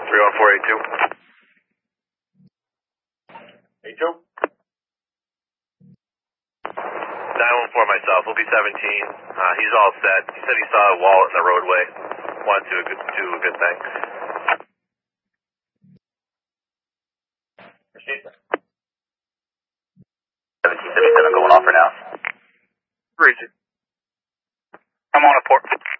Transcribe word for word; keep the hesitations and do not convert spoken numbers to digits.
three one four eight two. eight two. nine one four myself, we'll be seventeen. Uh, he's all set. He said he saw a wallet in the roadway. Wanted to do a good, do a good thing. seventeen seventy-seven going off for now. Where is it? I'm on a port.